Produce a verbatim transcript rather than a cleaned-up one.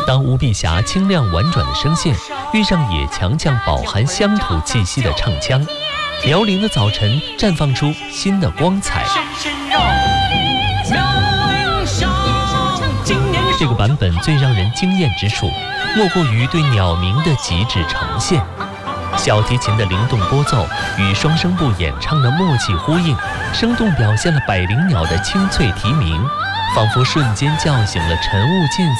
当吴碧霞清亮婉转的声线遇上野强将饱含乡土气息的唱腔，辽宁的早晨绽放出新的光彩。这个版本最让人惊艳之处，莫过于对鸟鸣的极致呈现。小提琴的灵动拨奏与双声部演唱的默契呼应，生动表现了百灵鸟的清脆啼鸣，仿佛瞬间叫醒了晨雾渐